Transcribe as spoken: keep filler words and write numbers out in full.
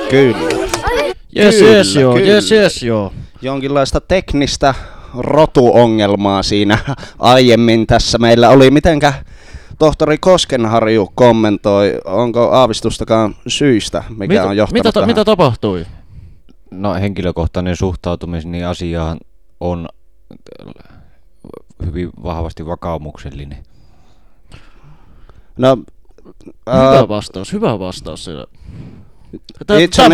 Kyllä. Jes, Kyllä, jes, joo, kyllä. jes, jes, joo. Jonkinlaista teknistä rotuongelmaa siinä aiemmin tässä meillä oli. Mitenkä tohtori Koskenharju kommentoi, onko aavistustakaan syistä, mikä Mitä, on johtanut mitä, ta, tähän? mitä tapahtui? No henkilökohtainen suhtautumiseni asiaan on hyvin vahvasti vakaumuksellinen. No, Hyvä ää, vastaus, hyvä vastaus. Sillä. itse Tämä